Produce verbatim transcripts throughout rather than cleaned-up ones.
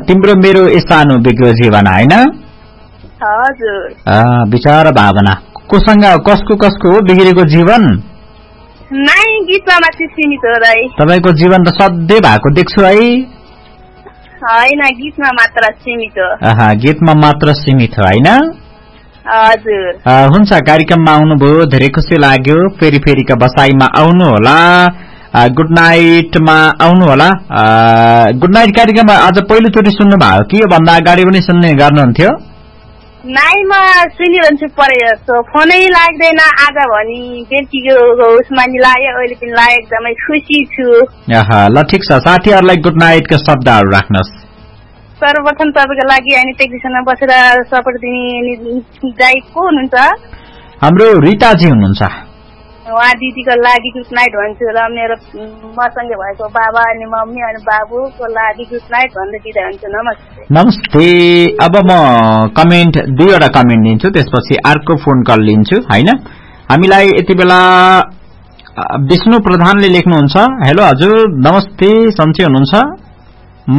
तिम्रो मेरो सानो बिग्रो जीवन हैन? हजुर। विचार भावना कोसँग कसको कसको हो बिग्रेको जीवन? नै गीतमा मात्र सीमित हो दाइ। तपाईको जीवन त सधैँ भएको देख्छु है। हैन गीतमा मात्र सीमित हो। आहा गीतमा मात्र सीमित हो हैन? हजुर। हुन्छ कार्यक्रममा आउनुभयो धेरै खुसी लाग्यो। फेरि फेरिका बसाइमा आउनु होला। गुड नाइटमा आउनु होला। गुड नाइट कार्यक्रममा आज पहिलोचोटि सुन्नु भयो कि यो भन्दा अगाडि पनि सुन्ने गर्नुहुन्थ्यो? नाइ म सुनिरहन्छु परे जस्तो फोनै लाग्दैन आज भनी बेलुकीको उसमा नि लाग्यो अहिले पनि लाग्यो एकदमै खुसी छु। ल ठिक छ साथीहरूलाई गुड नाइटका शब्दहरू राख्नुहोस्। सर्वप्रथम तपाईँको लागि अनि टेक्निसियनमा बसेर सपोर्ट दिने दाइ को हुनुहुन्छ? हाम्रो रिताजी हुनुहुन्छ। उहाँ दिदीको लागि गुड नाइट भन्छु र मेरो मसँगै भएको बाबा अनि मम्मी अनि बाबुको लागि गुड नाइट भन्दै दिँदै हुन्छु। नमस्ते। नमस्ते। अब म कमेन्ट दुईवटा कमेन्ट लिन्छु त्यसपछि अर्को फोन कल लिन्छु हैन? हामीलाई यति बेला विष्णु प्रधानले लेख्नुहुन्छ। हेलो हजुर नमस्ते सन्चै हुनुहुन्छ? म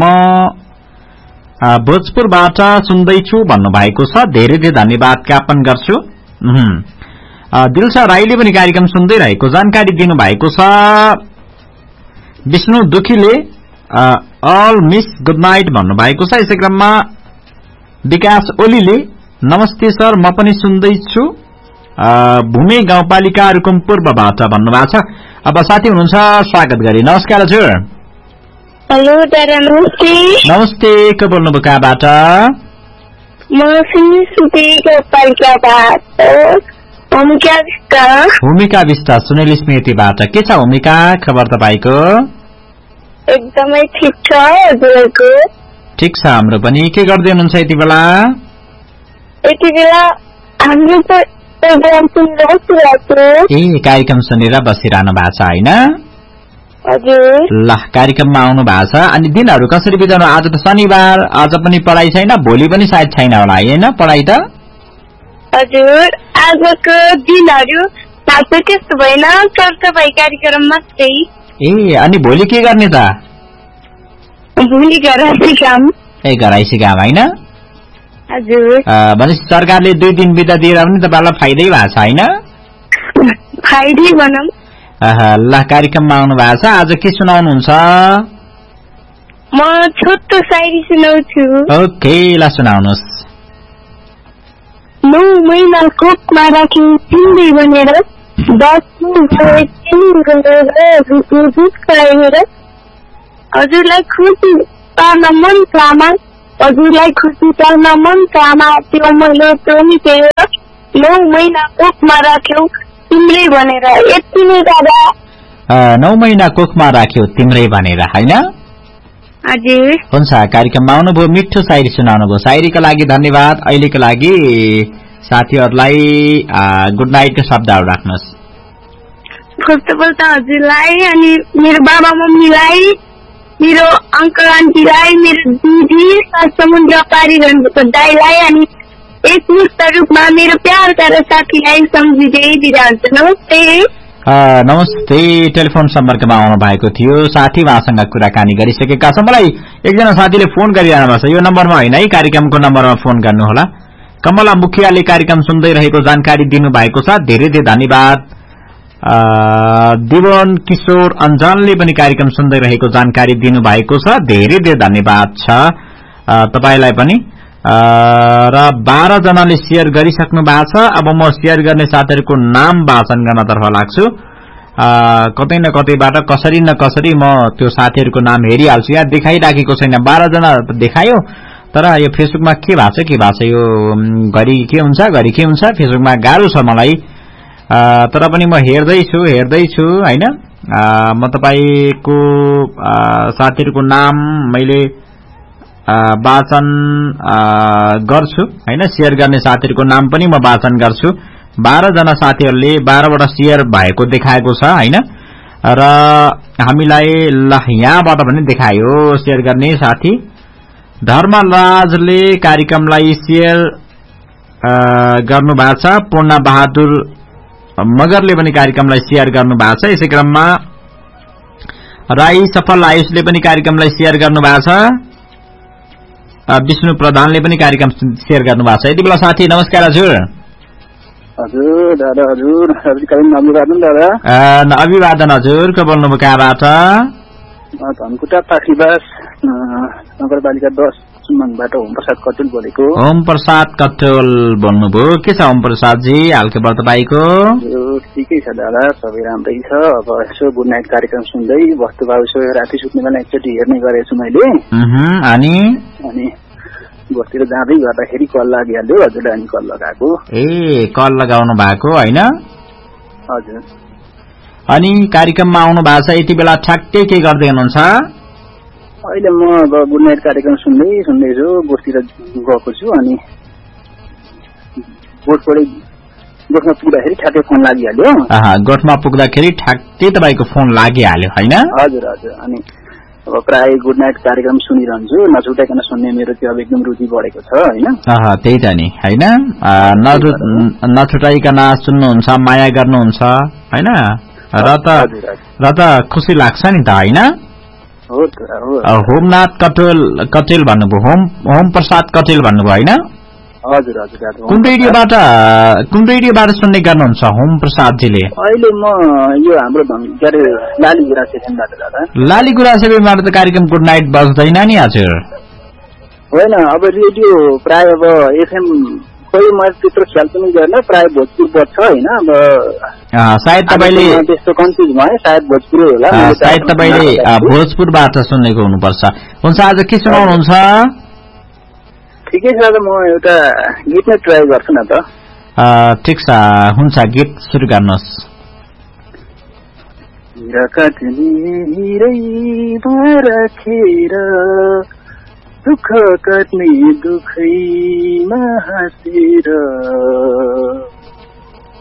भोजपुरबाट सुन्दैछु भन्नुभएको छ। धेरै धेरै धन्यवाद ज्ञापन गर्छु। दिलसा राईले पनि कार्यक्रम सुन्दै रहेको जानकारी दिनुभएको छ। Vishnu दुखीले all miss good night भन्नुभएको छ। यसै क्रममा विकास ओलीले नमस्ते सर म पनि सुन्दैछु भूमे गाउँपालिका रुकुमपूर्वबाट भन्नुभएको छ। अब साथी हुनुहुन्छ स्वागत गरी। नमस्कार हजुर। हेलो दादा नमस्ते। नमस्ते को बोल्नुभयो कहाँबाट? म सुनिसुते गाउँपालिकाबाट भूमिका विष्ट। भूमिका विष्ट सुनेली स्मृतिबाट। के छ भूमिका खबर तपाईको? एकदमै ठिक छ हजुरको? ठिक छ हाम्रो पनि। के गर्दै हुनुहुन्छ यति बेला? यति बेला हाम्रो प्रोग्राम सुनेर बसिरहेको। ए कार्यक्रम सुनेर बसिरहनु भएको छ हैन? हजुर। ल कार्यक्रममा आउनु भएको छ। अनि दिनहरू कसरी बिताउनु? आज त शनिबार आज पनि पढाइ छैन भोलि पनि सायद छैन होला हैन पढाइ त? हजुर आजको दिनहरू खासै त्यस्तो भएन तर तपाईँ कार्यक्रम मात्रै। ए अनि भोलि के गर्ने त? भोलि घराइसी काम। ए घराइसी काम हैन? हजुर। भनेपछि सरकारले दुई दिन बिदा दिएर पनि तपाईँलाई फाइदै भएको छ हैन? फाइदै भनौँ। ल कार्यक्रममा आउनु भएको छ। आज के सुनाउनुहुन्छ? म छोटो शायरी सुनाउँछु। ओके ल सुनाउनुहोस्। नौ महिना कोखमा राख्यौ तिमीले भनेर बस्नु भए तिमी गरेर हजुरलाई खुसी पार्न मन आमा हजुरलाई खुसी पार्न मन आमा त्यो मैले पनि त्यही नौ महिना कोखमा राख्यौ तिम्रै भनेर यति नै दादा। नौ महिना कोखमा राख्यौ तिम्रै भनेर हैन? हजुर। हुन्छ कार्यक्रममा आउनुभयो मिठो शायरी सुनाउनुभयो। शायरीको लागि धन्यवाद। अहिलेको लागि साथीहरूलाई गुड नाइटको शब्दहरू राख्नुहोस्। फर्स्ट अफ अल त हजुरलाई अनि मेरो बाबा मम्मीलाई मेरो अङ्कल आन्टीलाई मेरो दिदी समुद्र पारी रहनुभएको दाइलाई अनि एकमुष्ट रूपमा मेरो प्यारका र साथीलाई सम्झिँदै दिँदा हुन्छ। नमस्ते। नमस्ते। टेलिफोन सम्पर्कमा आउनु भएको थियो साथी उहाँसँग कुराकानी गरिसकेका छौँ। मलाई एकजना साथीले फोन गरिरहनु भएको छ। यो नम्बरमा होइन है कार्यक्रमको नम्बरमा फोन गर्नुहोला। कमला मुखियाले कार्यक्रम सुन्दै रहेको जानकारी दिनुभएको छ। धेरै धेरै धन्यवाद। दिवन किशोर अन्जानले पनि कार्यक्रम सुन्दै रहेको जानकारी दिनुभएको छ। धेरै धेरै धन्यवाद छ तपाईलाई पनि। र बाह्र जनाले शेयर गरिसक्नु भएको छ। अब म शेयर गर्ने साथीहरूको नाम वाचन गर्नतर्फ लाग्छु। कतै न कतैबाट कसरी न कसरी म त्यो साथीहरूको नाम हेरिहाल्छु। यहाँ देखाइराखेको छैन बाह्र जना देखायो तर यो फेसबुकमा के भएको छ के भएको छ यो घरि के हुन्छ घरि के हुन्छ फेसबुकमा गाह्रो छ मलाई। तर पनि म हेर्दैछु हेर्दैछु हैन। म तपाईको साथीहरूको नाम मैले वाचन गर्छु हैन। शेयर गर्ने साथीहरूको नाम पनि म वाचन गर्छु। बाह्र जना साथीहरूले बाह्रवटा शेयर भएको देखाएको छ हैन। र हामीलाई ल यहाँबाट पनि देखायो शेयर गर्ने साथी धर्मराजले कार्यक्रमलाई शेयर गर्नु भएको छ। पूर्ण बहादुर मगरले पनि कार्यक्रमलाई शेयर गर्नु भएको छ। यसै क्रममा राई सफल आयुषले पनि कार्यक्रमलाई शेयर गर्नु भएको छ। विष्णु प्रधानले पनि कार्यक्रम शेयर गर्नु भएको छ। यति बेला साथी नमस्कार हजुर। हजुर दादा हजुर अभिवादन दादा। अभिवादन हजुर, को बोल्नुभयो कहाँबाट? धनकुटा पाखीबास नगरपालिका दस सुमनबाट ओम प्रसाद कटोल बोलेको। ओम प्रसाद कटोल बोल्नुभयो। के छ ओम प्रसादजी हालको व्रत बाईको? ठिकै छ दादा, सबै राम्रै छ। अब यसो गुड नाइट कार्यक्रम सुन्दै वस्तुभाव यसो राति सुत्ने बेला एकचोटि हेर्ने गरेको छु मैले। अनि अनि बस्तिर जाँदै गर्दाखेरि कल लागिहाल्यो हजुरलाई, अनि कल लगाएको। ए कल लगाउनु भएको होइन? हजुर। अनि कार्यक्रममा आउनु भएको छ, यति बेला ठ्याक्कै के गर्दै हुनुहुन्छ? अहिले म अब गुड नाइट कार्यक्रम सुन्दै सुन्दैछु, गोठतिर गएको छु। अनि गोठबाटै गोठमा पुग्दाखेरि ठ्याक्कै फोन लागिहाल्यो। गोठमा पुग्दाखेरि ठ्याक्कै तपाईँको फोन लागिहाल्यो होइन? हजुर हजुर। अनि अब प्राय गुड नाइट कार्यक्रम सुनिरहन्छु, नछुटाइकन सुन्ने मेरो त्यो अब एकदम रुचि बढेको छ होइन? त्यही त नि होइन, नछुटाइकन सुन्नुहुन्छ, माया गर्नुहुन्छ होइन? र त र त खुसी लाग्छ नि त होइन? होमनाथ कटेल कटेल भन्नुभयो, होम होम प्रसाद कटेल भन्नुभयो होइन? हजुर हजुर। कुन रेडियोबाट कुन रेडियोबाट सुन्ने गर्नुहुन्छ होम प्रसादजीले? अहिले म यो हाम्रो के अरे लाली गुराँस एफएमबाट दादा। लाली गुराँस एफएमबाट त कार्यक्रम गुड नाइट बज्दैन नि हजुर? होइन, अब रेडियो प्राय अब एफएम खोइ म त्यत्रो ख्याल पनि गर्न, प्राय भोजपुर बज्छ होइन? अब सायद तपाईँले त्यस्तो कन्फ्युज भयो, सायद भोजपुरै होला। सायद तपाईँले भोजपुरबाट सुनेको हुनुपर्छ। हुन्छ, आज के सुनाउनुहुन्छ? ठिकै छ दादा, म एउटा गीत नै ट्राई गर्छु न त। ठिक छ, हुन्छ गीत सुरु गर्नुहोस्। दुःख काट्ने दुखैमा हाँसेर